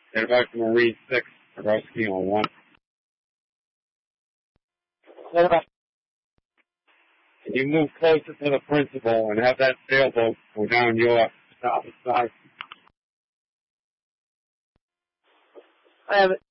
Stand by for Marine 6, Rescue on 1. Can you move closer to the principal and have that sailboat go down your starboard side? I have it.